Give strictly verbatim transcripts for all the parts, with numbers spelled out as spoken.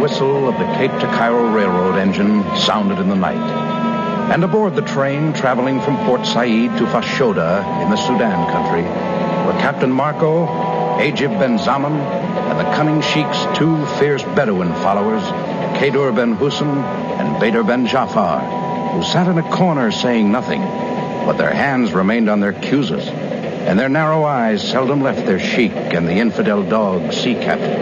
whistle of the Cape to Cairo Railroad engine sounded in the night. And aboard the train traveling from Port Said to Fashoda in the Sudan country were Captain Marco, Ajib Ben Zaman, and the cunning sheik's two fierce Bedouin followers, Kadur Ben Hussein and Bader Ben Jafar, who sat in a corner saying nothing, but their hands remained on their cuzes, and their narrow eyes seldom left their sheik and the infidel dog Sea Captain.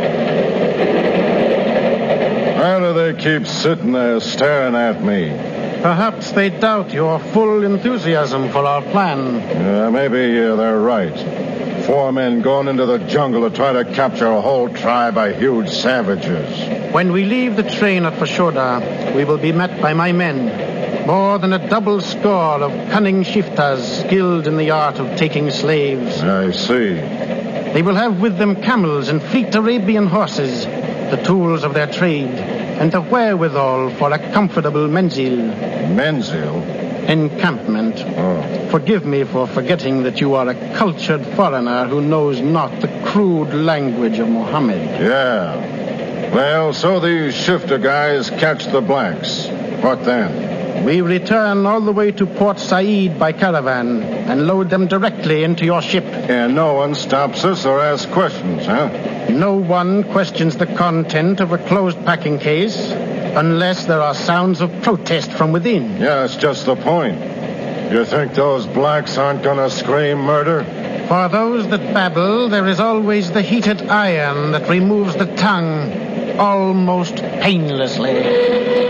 Why do they keep sitting there staring at me? Perhaps they doubt your full enthusiasm for our plan. Yeah, maybe uh, they're right. Four men going into the jungle to try to capture a whole tribe of huge savages. When we leave the train at Fashoda, we will be met by my men. More than a double score of cunning shiftas skilled in the art of taking slaves. I see. They will have with them camels and fleet Arabian horses, the tools of their trade, and a wherewithal for a comfortable menzil. Menzil? Encampment. Oh. Forgive me for forgetting that you are a cultured foreigner who knows not the crude language of Mohammed. Yeah. Well, so these shifter guys catch the blacks. What then? We return all the way to Port Said by caravan and load them directly into your ship. And no one stops us or asks questions, huh? No one questions the content of a closed packing case unless there are sounds of protest from within. Yeah, that's just the point. You think those blacks aren't gonna scream murder? For those that babble, there is always the heated iron that removes the tongue almost painlessly.